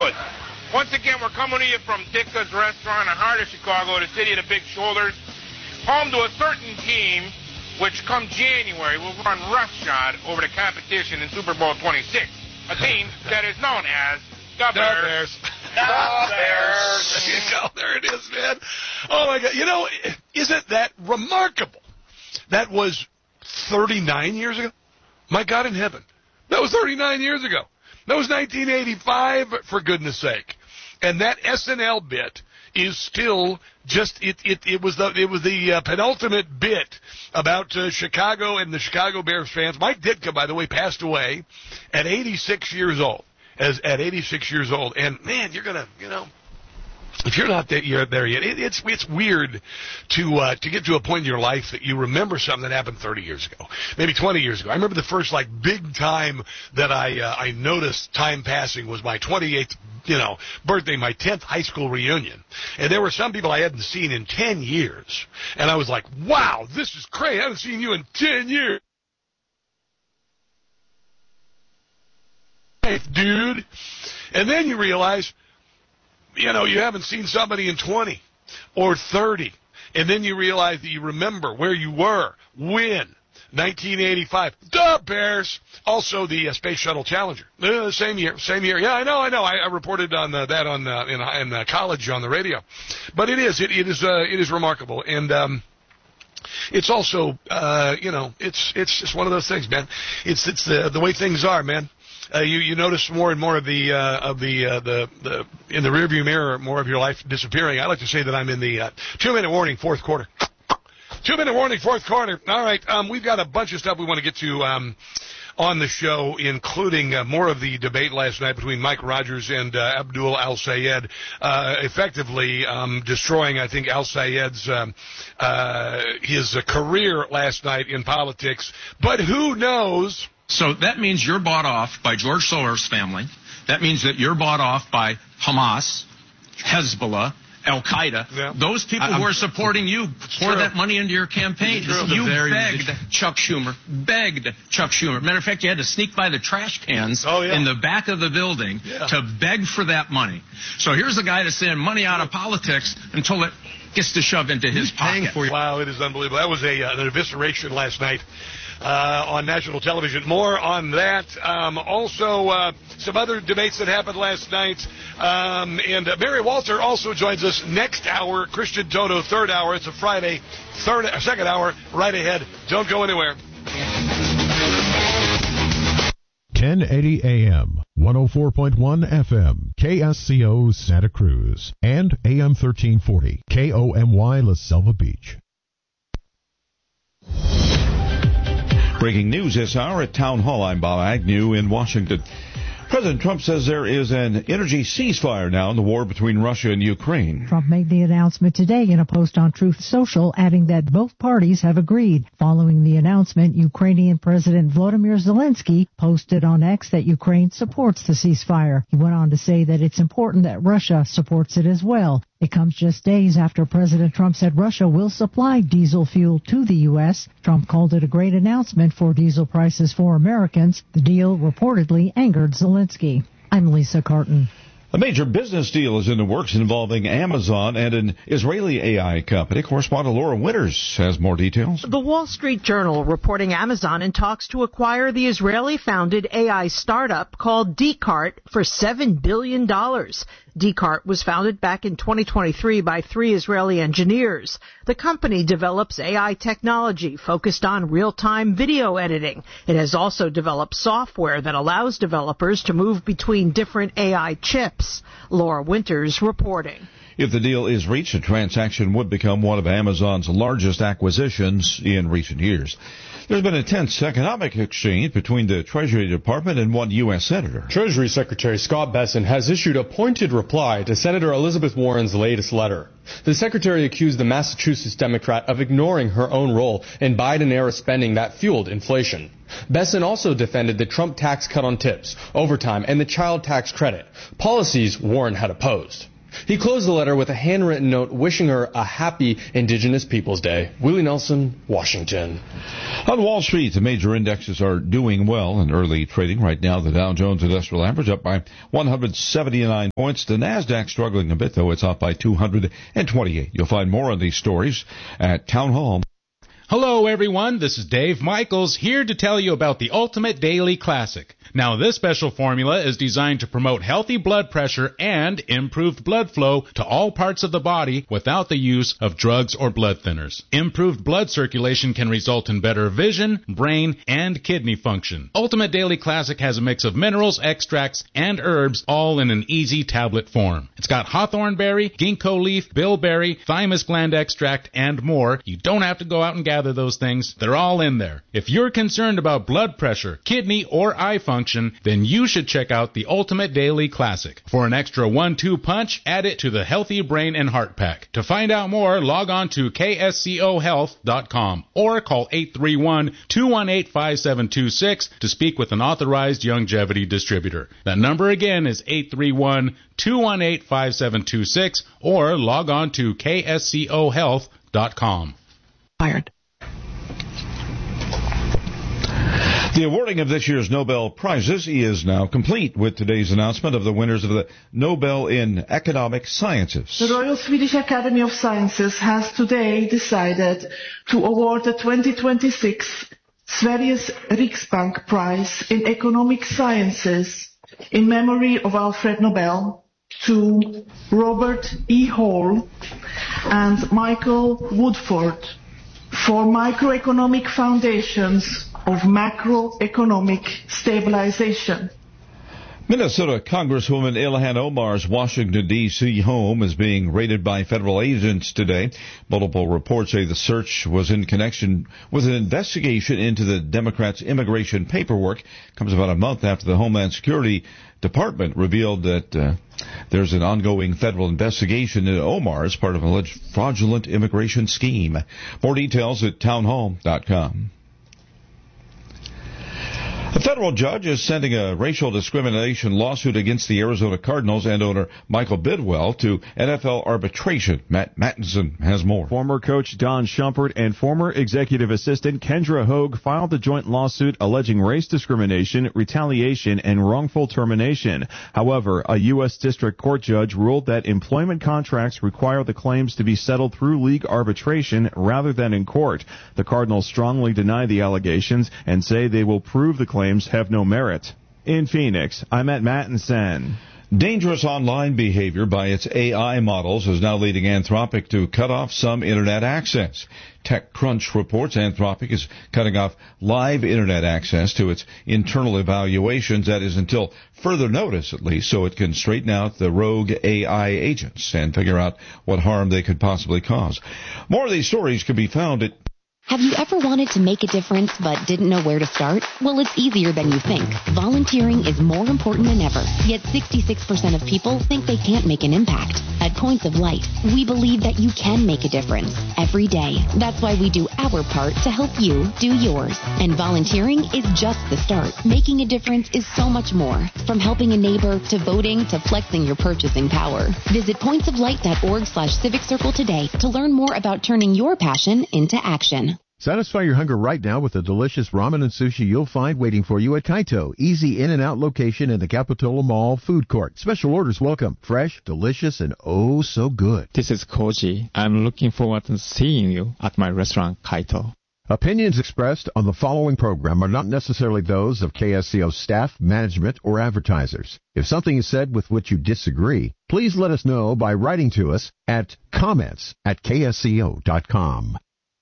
Once again, we're coming to you from Dicka's Restaurant in the heart of Chicago, the city of the big shoulders, home to a certain team which come January will run roughshod over the competition in Super Bowl 26, a team that is known as the Bears. The Bears. You know, there it is, man. Oh, my God. You know, isn't that remarkable? That was 39 years ago? My God in heaven. That was 39 years ago. That was 1985, for goodness sake. And that SNL bit is still just it was the penultimate bit about Chicago and the Chicago Bears fans. Mike Ditka, by the way, passed away at 86 years old. At 86 years old, and man, you're gonna, you know, if you're not there yet, it's weird to get to a point in your life that you remember something that happened 30 years ago, maybe 20 years ago. I remember the first big time that I noticed time passing was my 28th birthday, my 10th high school reunion, and there were some people I hadn't seen in 10 years, and I was like, wow, this is crazy. I haven't seen you in 10 years. Dude. And then you realize, you haven't seen somebody in 20 or 30. And then you realize that you remember where you were when. 1985. The Bears. Also the Space Shuttle Challenger. Same year. Yeah, I know. I reported on that in college on the radio. But it is remarkable. And, it's also, it's just one of those things, man. It's the way things are, man. You notice more and more of the in the rearview mirror, more of your life disappearing. I like to say that I'm in the 2-minute warning, fourth quarter. 2-minute warning, fourth quarter. All right, we've got a bunch of stuff we want to get to on the show, including more of the debate last night between Mike Rogers and Abdul Al-Sayed, effectively destroying, I think, Al-Sayed's his career last night in politics. But who knows? So that means you're bought off by George Soros' family. That means that you're bought off by Hamas, Hezbollah, Al-Qaeda. Yeah. Those people who are supporting you pour that money into your campaign. You begged Chuck Schumer. Matter of fact, you had to sneak by the trash cans in the back of the building to beg for that money. So here's a guy that's saying money out of politics until it gets to shove into his pocket. Wow, it is unbelievable. That was an evisceration last night on national television. More on that. Also, some other debates that happened last night. And Mary Walter also joins us next hour. Christian Toto, third hour. It's a Friday. Second hour, right ahead. Don't go anywhere. 1080 AM, 104.1 FM, KSCO Santa Cruz, and AM 1340, KOMY La Selva Beach. Breaking news this hour at Town Hall. I'm Bob Agnew in Washington. President Trump says there is an energy ceasefire now in the war between Russia and Ukraine. Trump made the announcement today in a post on Truth Social, adding that both parties have agreed. Following the announcement, Ukrainian President Volodymyr Zelensky posted on X that Ukraine supports the ceasefire. He went on to say that it's important that Russia supports it as well. It comes just days after President Trump said Russia will supply diesel fuel to the U.S. Trump called it a great announcement for diesel prices for Americans. The deal reportedly angered Zelensky. I'm Lisa Carton. A major business deal is in the works involving Amazon and an Israeli AI company. Correspondent Laura Winters has more details. The Wall Street Journal reporting Amazon in talks to acquire the Israeli-founded AI startup called Descartes for $7 billion. Descartes was founded back in 2023 by 3 Israeli engineers. The company develops AI technology focused on real-time video editing. It has also developed software that allows developers to move between different AI chips. Laura Winters reporting. If the deal is reached, the transaction would become one of Amazon's largest acquisitions in recent years. There's been a tense economic exchange between the Treasury Department and one U.S. Senator. Treasury Secretary Scott Bessent has issued a pointed reply to Senator Elizabeth Warren's latest letter. The secretary accused the Massachusetts Democrat of ignoring her own role in Biden-era spending that fueled inflation. Bessent also defended the Trump tax cut on tips, overtime, and the child tax credit, policies Warren had opposed. He closed the letter with a handwritten note wishing her a happy Indigenous Peoples Day. Willie Nelson, Washington. On Wall Street, the major indexes are doing well in early trading. Right now, the Dow Jones Industrial Average up by 179 points. The Nasdaq struggling a bit, though. It's up by 228. You'll find more on these stories at Town Hall. Hello, everyone. This is Dave Michaels here to tell you about the Ultimate Daily Classic. Now, this special formula is designed to promote healthy blood pressure and improved blood flow to all parts of the body without the use of drugs or blood thinners. Improved blood circulation can result in better vision, brain, and kidney function. Ultimate Daily Classic has a mix of minerals, extracts, and herbs all in an easy tablet form. It's got hawthorn berry, ginkgo leaf, bilberry, thymus gland extract, and more. You don't have to go out and gather those things. They're all in there. If you're concerned about blood pressure, kidney, or eye function, then you should check out the Ultimate Daily Classic. For an extra 1-2 punch, add it to the Healthy Brain and Heart Pack. To find out more, log on to kscohealth.com or call 831-218-5726 to speak with an authorized longevity distributor. That number again is 831-218-5726 or log on to kscohealth.com. Fired. The awarding of this year's Nobel Prizes is now complete with today's announcement of the winners of the Nobel in Economic Sciences. The Royal Swedish Academy of Sciences has today decided to award the 2026 Sveriges Riksbank Prize in Economic Sciences in memory of Alfred Nobel to Robert E. Hall and Michael Woodford for microeconomic foundations of macroeconomic stabilization. Minnesota Congresswoman Ilhan Omar's Washington, D.C. home is being raided by federal agents today. Multiple reports say the search was in connection with an investigation into the Democrats' immigration paperwork. Comes about a month after the Homeland Security Department revealed that there's an ongoing federal investigation into Omar as part of an alleged fraudulent immigration scheme. More details at townhall.com. A federal judge is sending a racial discrimination lawsuit against the Arizona Cardinals and owner Michael Bidwell to NFL arbitration. Matt Mattinson has more. Former coach Don Shumpert and former executive assistant Kendra Hogue filed the joint lawsuit alleging race discrimination, retaliation, and wrongful termination. However, a U.S. District Court judge ruled that employment contracts require the claims to be settled through league arbitration rather than in court. The Cardinals strongly deny the allegations and say they will prove the claims have no merit. In Phoenix, I'm at Mattinson. Dangerous online behavior by its AI models is now leading Anthropic to cut off some Internet access. TechCrunch reports Anthropic is cutting off live Internet access to its internal evaluations. That is until further notice, at least, so it can straighten out the rogue AI agents and figure out what harm they could possibly cause. More of these stories can be found at... Have you ever wanted to make a difference but didn't know where to start? Well, it's easier than you think. Volunteering is more important than ever, yet 66% of people think they can't make an impact. At Points of Light, we believe that you can make a difference every day. That's why we do our part to help you do yours. And volunteering is just the start. Making a difference is so much more. From helping a neighbor to voting to flexing your purchasing power. Visit pointsoflight.org/civic circle today to learn more about turning your passion into action. Satisfy your hunger right now with the delicious ramen and sushi you'll find waiting for you at Kaito. Easy in and out location in the Capitola Mall food court. Special orders welcome. Fresh, delicious, and oh so good. This is Koji. I'm looking forward to seeing you at my restaurant Kaito. Opinions expressed on the following program are not necessarily those of KSCO staff, management, or advertisers. If something is said with which you disagree, please let us know by writing to us at comments@ksco.com.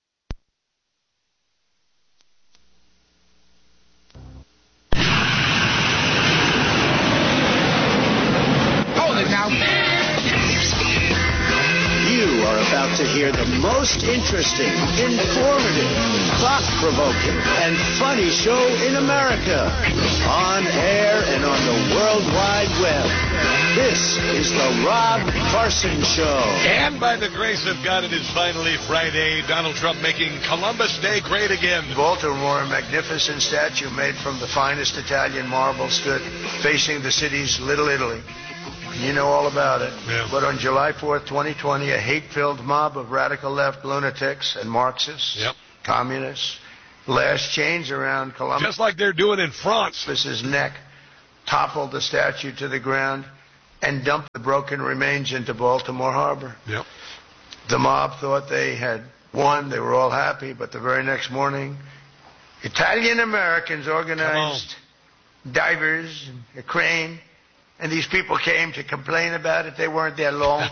You are about to hear the most interesting, informative, thought-provoking, and funny show in America. On air and on the World Wide Web. This is the Rob Carson Show. And by the grace of God, it is finally Friday. Donald Trump making Columbus Day great again. Baltimore, a magnificent statue made from the finest Italian marble, stood facing the city's Little Italy. You know all about it. Yeah. But on July 4th, 2020, a hate-filled mob of radical left lunatics and Marxists, communists, lashed chains around Columbus. Just like they're doing in France. His neck, toppled the statue to the ground, and dumped the broken remains into Baltimore Harbor. Yep. The mob thought they had won. They were all happy. But the very next morning, Italian Americans organized divers, a crane, and these people came to complain about it. They weren't there long.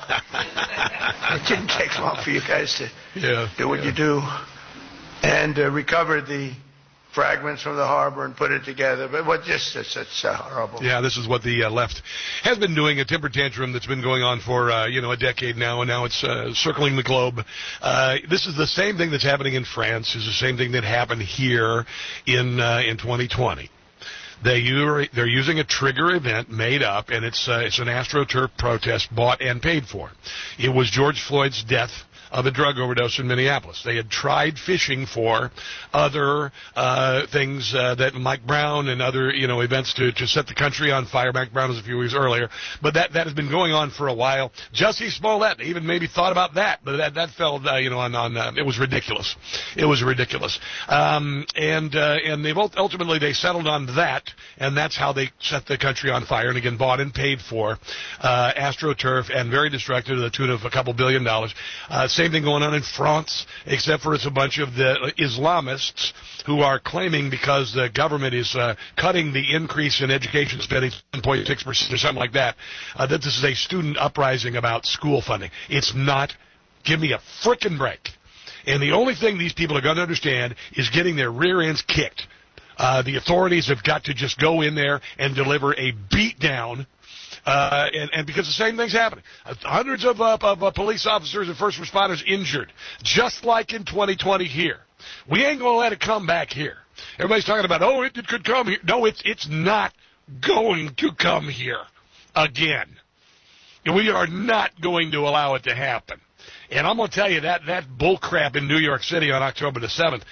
It didn't take long for you guys to do what you do. And recovered the fragments from the harbor and put it together. But it's horrible. Yeah, this is what the left has been doing, a temper tantrum that's been going on for, a decade now, and now it's circling the globe. This is the same thing that's happening in France. It's the same thing that happened here in 2020. They're using a trigger event made up, and it's an AstroTurf protest bought and paid for. It was George Floyd's death of a drug overdose in Minneapolis. They had tried fishing for other things that Mike Brown and other events to set the country on fire. Mike Brown was a few years earlier, but that has been going on for a while. Jussie Smollett even maybe thought about that, but that fell on it was ridiculous. It was ridiculous. And they've ultimately they settled on that, and that's how they set the country on fire. And again, bought and paid for AstroTurf, and very destructive to the tune of a couple $2 billion. Same thing going on in France, except for it's a bunch of the Islamists who are claiming because the government is cutting the increase in education spending 1.6% or something like that, that this is a student uprising about school funding. It's not. Give me a frickin' break. And the only thing these people are going to understand is getting their rear ends kicked. The authorities have got to just go in there and deliver a beatdown. And because the same thing's happening. Hundreds of police officers and first responders injured, just like in 2020 here. We ain't going to let it come back here. Everybody's talking about, it could come here. No, it's not going to come here again. We are not going to allow it to happen. And I'm going to tell you that bullcrap in New York City on October the 7th,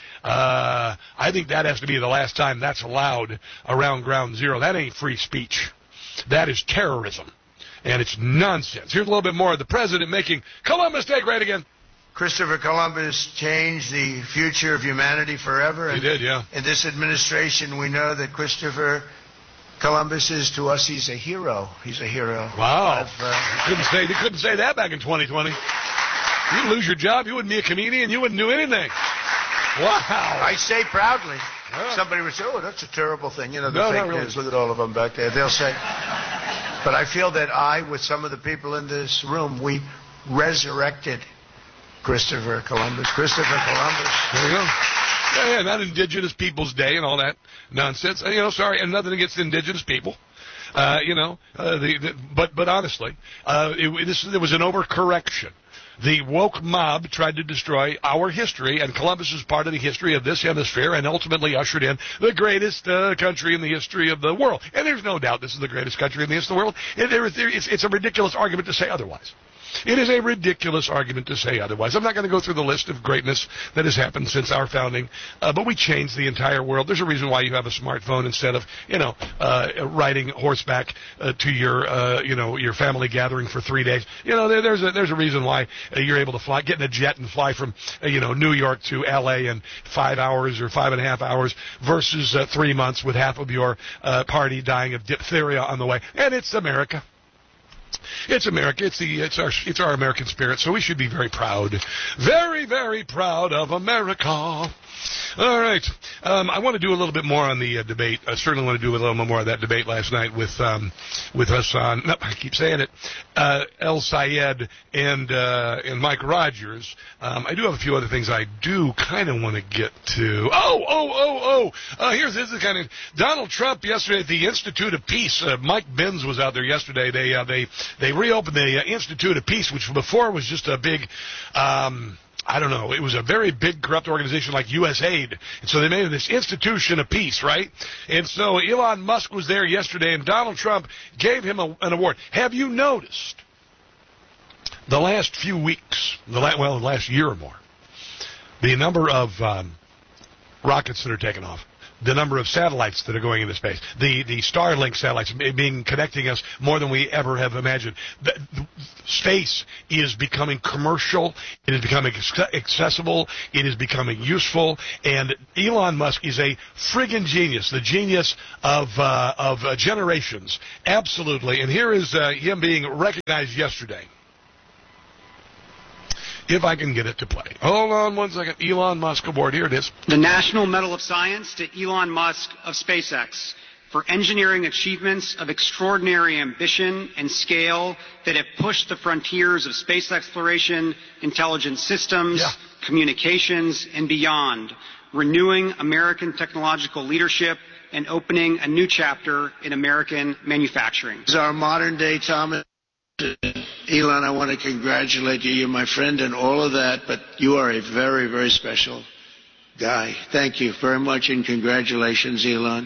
I think that has to be the last time that's allowed around Ground Zero. That ain't free speech. That is terrorism, and it's nonsense. Here's a little bit more of the president making Columbus Day great again. Christopher Columbus changed the future of humanity forever. He did, yeah. In this administration, we know that Christopher Columbus is, to us, he's a hero. He's a hero. Wow. You couldn't say that back in 2020. You'd lose your job. You wouldn't be a comedian. You wouldn't do anything. Wow. I say proudly. Somebody would say, that's a terrible thing. The fake news, look at all of them back there. They'll say, but I feel that I, with some of the people in this room, we resurrected Christopher Columbus. Christopher Columbus. There you go. Yeah, not Indigenous Peoples Day and all that nonsense. Sorry, and nothing against Indigenous people. But honestly, there was an overcorrection. The woke mob tried to destroy our history, and Columbus is part of the history of this hemisphere and ultimately ushered in the greatest country in the history of the world. And there's no doubt this is the greatest country in the history of the world. It's a ridiculous argument to say otherwise. It is a ridiculous argument to say otherwise. I'm not going to go through the list of greatness that has happened since our founding, but we changed the entire world. There's a reason why you have a smartphone instead of, riding horseback to your family gathering for 3 days. There's a reason why you're able to get in a jet and fly from, New York to L.A. in 5 hours or 5.5 hours versus 3 months with half of your party dying of diphtheria on the way. And it's America. It's America. It's our American spirit. So we should be very proud, very, very proud of America. All right. I want to do a little bit more on the debate. I certainly want to do a little more of that debate last night with Hassan. No, I keep saying it. El Sayed and Mike Rogers. I do have a few other things I do kind of want to get to. Here's the kind of Donald Trump yesterday at the Institute of Peace. Mike Benz was out there yesterday. They reopened the Institute of Peace, which before was just a big. It was a very big corrupt organization like USAID. And so they made this institution of peace, right? And so Elon Musk was there yesterday, and Donald Trump gave him an award. Have you noticed the last few weeks, the last year or more, the number of rockets that are taken off? the number of satellites that are going into space, the Starlink satellites connecting us more than we ever have imagined. Space is becoming commercial. It is becoming accessible. It is becoming useful. And Elon Musk is a friggin' genius, the genius of generations. Absolutely. And here is him being recognized yesterday. If I can get it to play. Hold on one second. Elon Musk Award. Here it is. The National Medal of Science to Elon Musk of SpaceX for engineering achievements of extraordinary ambition and scale that have pushed the frontiers of space exploration, intelligent systems, communications, and beyond, renewing American technological leadership and opening a new chapter in American manufacturing. This is our modern day Thomas. Elon, I want to congratulate you. You're my friend and all of that, but you are a very, very special guy. Thank you very much, and congratulations, Elon.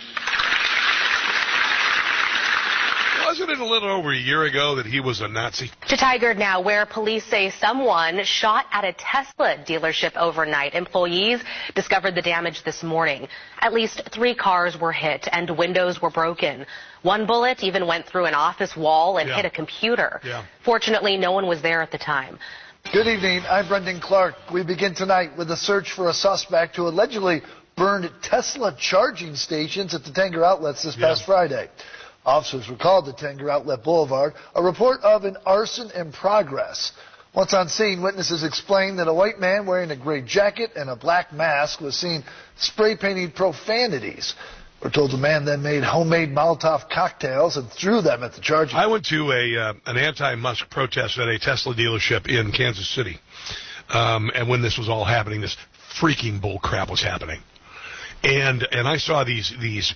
Wasn't it a little over a year ago that he was a Nazi? To Tigard now, where police say someone shot at a Tesla dealership overnight. Employees discovered the damage this morning. At least 3 cars were hit and windows were broken. One bullet even went through an office wall and hit a computer. Fortunately, no one was there at the time. Good evening. I'm Brendan Clark. We begin tonight with a search for a suspect who allegedly burned Tesla charging stations at the Tanger outlets this past Friday. Officers were called to Tanger Outlet Boulevard. A report of an arson in progress. Once on scene, witnesses explained that a white man wearing a gray jacket and a black mask was seen spray painting profanities. We're told the man then made homemade Molotov cocktails and threw them at the charging. I went to an anti-Musk protest at a Tesla dealership in Kansas City. And when this was all happening, this freaking bull crap was happening. And I saw these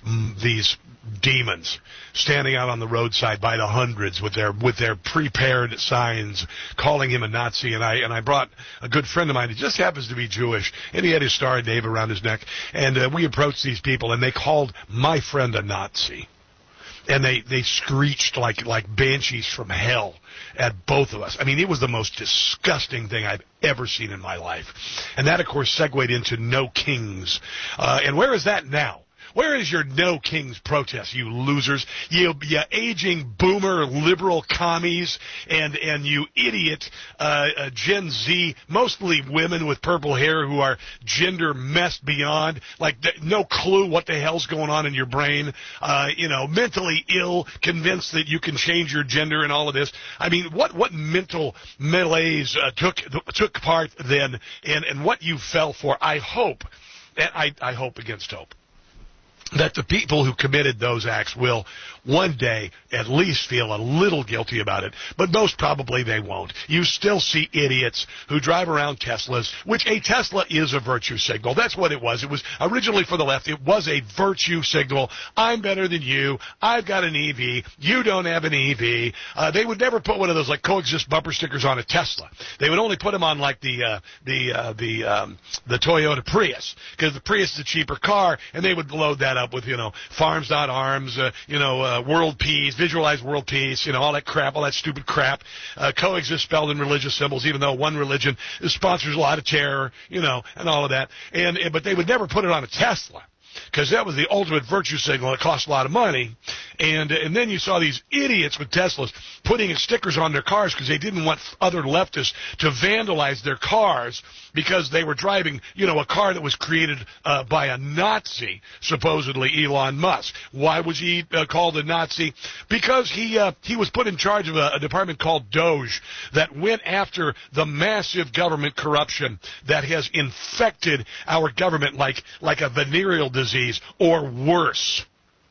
demons standing out on the roadside by the hundreds with their prepared signs calling him a Nazi, and I brought a good friend of mine who just happens to be Jewish, and he had his Star of David around his neck, and we approached these people, and they called my friend a Nazi. And they screeched like banshees from hell at both of us. I mean, it was the most disgusting thing I've ever seen in my life. And that, of course, segued into No Kings. And where is that now? Where is your No Kings protest, you losers? You aging boomer liberal commies and you idiot Gen Z, mostly women with purple hair who are gender messed beyond, like no clue what the hell's going on in your brain, mentally ill, convinced that you can change your gender and all of this. I mean, what mental malaise took part then, and what you fell for? I hope, and I hope against hope, that the people who committed those acts will one day at least feel a little guilty about it, but most probably they won't. You still see idiots who drive around Teslas, which a Tesla is a virtue signal. That's what it was. It was originally for the left. It was a virtue signal. I'm better than you. I've got an EV. You don't have an EV. They would never put one of those like coexist bumper stickers on a Tesla. They would only put them on like the Toyota Prius, because the Prius is a cheaper car, and they would load that up with, farms.arms, world peace, visualize world peace, all that crap, all that stupid crap. Coexist spelled in religious symbols, even though one religion sponsors a lot of terror, and all of that. But they would never put it on a Tesla, because that was the ultimate virtue signal. It cost a lot of money. And then you saw these idiots with Teslas putting stickers on their cars because they didn't want other leftists to vandalize their cars because they were driving, a car that was created by a Nazi, supposedly Elon Musk. Why was he called a Nazi? Because he was put in charge of a department called DOGE that went after the massive government corruption that has infected our government like a venereal disease or worse.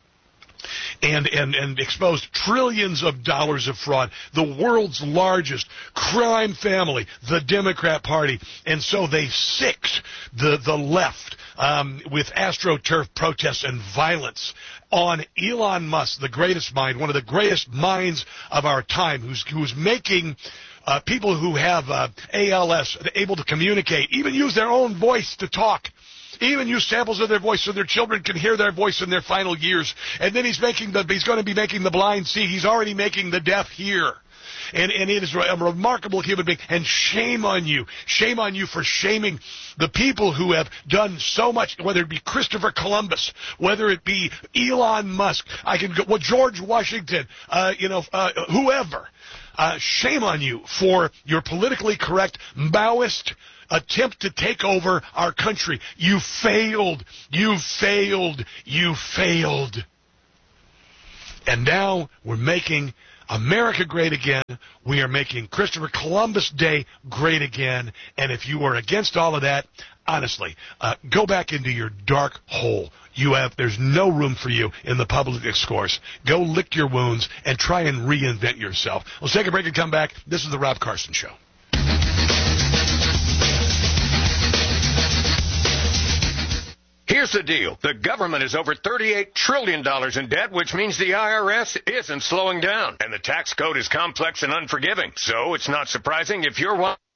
And exposed trillions of dollars of fraud, the world's largest crime family, the Democrat Party. And so they sicked the left with AstroTurf protests and violence on Elon Musk, the greatest mind, one of the greatest minds of our time, who's making people who have ALS able to communicate, even use their own voice to talk. even use samples of their voice so their children can hear their voice in their final years. And then he's going to be making the blind see. He's already making the deaf hear. And it is a remarkable human being. And shame on you. Shame on you for shaming the people who have done so much, whether it be Christopher Columbus, whether it be Elon Musk, George Washington, whoever. Shame on you for your politically correct Maoist attempt to take over our country. You failed. You failed. You failed. And now we're making America great again. We are making Christopher Columbus Day great again. And if you are against all of that, honestly, go back into your dark hole. There's no room for you in the public discourse. Go lick your wounds and try and reinvent yourself. Let's take a break and come back. This is the Rob Carson Show. Here's the deal. The government is over $38 trillion in debt, which means the IRS isn't slowing down. And the tax code is complex and unforgiving. So it's not surprising if you're one.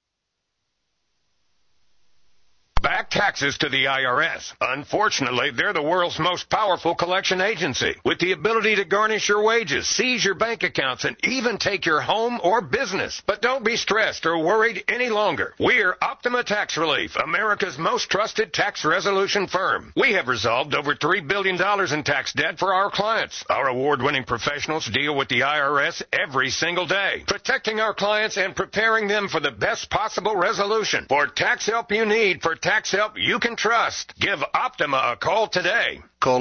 Back taxes to the IRS. Unfortunately, they're the world's most powerful collection agency, with the ability to garnish your wages, seize your bank accounts, and even take your home or business. But don't be stressed or worried any longer. We're Optima Tax Relief, America's most trusted tax resolution firm. We have resolved over $3 billion in tax debt for our clients. Our award-winning professionals deal with the IRS every single day, protecting our clients and preparing them for the best possible resolution. For tax help you need, for tax help you can trust, give Optima a call today. Call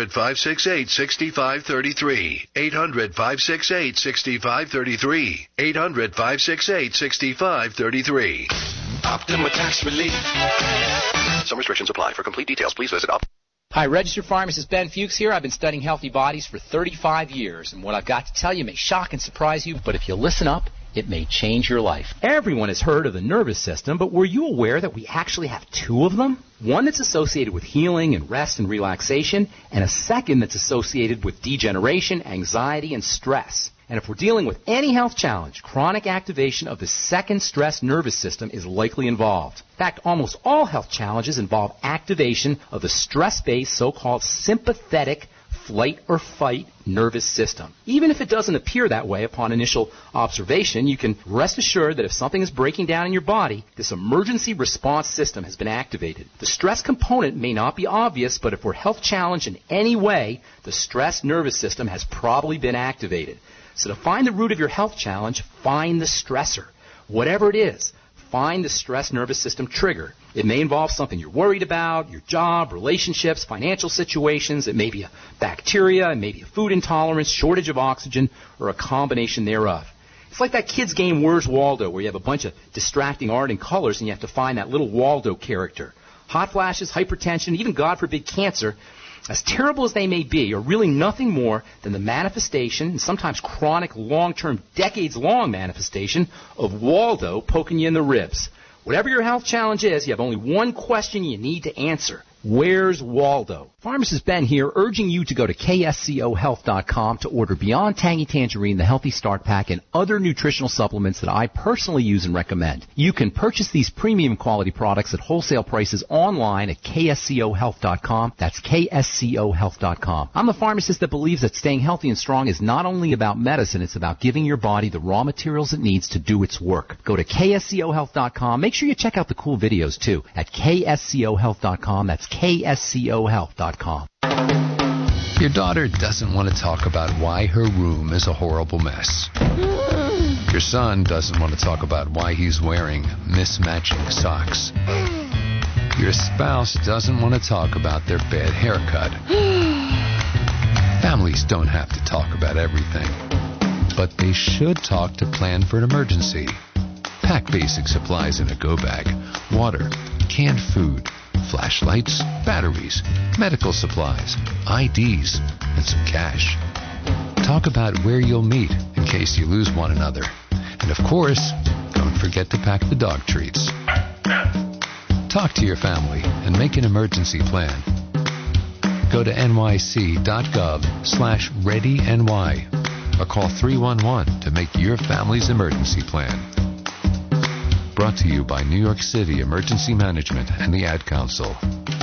800-568-6533. 800-568-6533. 800-568-6533. Optima Tax Relief. Some restrictions apply. For complete details, please visit Optima. Hi, registered pharmacist Ben Fuchs here. I've been studying healthy bodies for 35 years, and what I've got to tell you may shock and surprise you, but if you listen up, it may change your life. Everyone has heard of the nervous system, but were you aware that we actually have two of them? One that's associated with healing and rest and relaxation, and a second that's associated with degeneration, anxiety, and stress. And if we're dealing with any health challenge, chronic activation of the second stress nervous system is likely involved. In fact, almost all health challenges involve activation of the stress-based so-called sympathetic flight or fight nervous system. Even if it doesn't appear that way upon initial observation, you can rest assured that if something is breaking down in your body, this emergency response system has been activated. The stress component may not be obvious, but if we're health challenged in any way, the stress nervous system has probably been activated. So to find the root of your health challenge, find the stressor. Whatever it is, find the stress nervous system trigger. It may involve something you're worried about, your job, relationships, financial situations. It may be a bacteria, it may be a food intolerance, shortage of oxygen, or a combination thereof. It's like that kid's game Where's Waldo, where you have a bunch of distracting art and colors and you have to find that little Waldo character. Hot flashes, hypertension, even, God forbid, cancer, as terrible as they may be, are really nothing more than the manifestation, and sometimes chronic, long-term, decades-long manifestation, of Waldo poking you in the ribs. Whatever your health challenge is, you have only one question you need to answer. Where's Waldo? Pharmacist Ben here, urging you to go to kscohealth.com to order Beyond Tangy Tangerine, the Healthy Start Pack, and other nutritional supplements that I personally use and recommend. You can purchase these premium quality products at wholesale prices online at kscohealth.com. That's kscohealth.com. I'm a pharmacist that believes that staying healthy and strong is not only about medicine, it's about giving your body the raw materials it needs to do its work. Go to kscohealth.com. Make sure you check out the cool videos, too, at kscohealth.com. That's kscohealth.com. Your daughter doesn't want to talk about why her room is a horrible mess. Your son doesn't want to talk about why he's wearing mismatching socks. Your spouse doesn't want to talk about their bad haircut. Families don't have to talk about everything, but they should talk to plan for an emergency. Pack basic supplies in a go bag: water, canned food, flashlights, batteries, medical supplies, IDs, and some cash. Talk about where you'll meet in case you lose one another. And of course, don't forget to pack the dog treats. Talk to your family and make an emergency plan. Go to nyc.gov/readyny or call 311 to make your family's emergency plan. Brought to you by New York City Emergency Management and the Ad Council.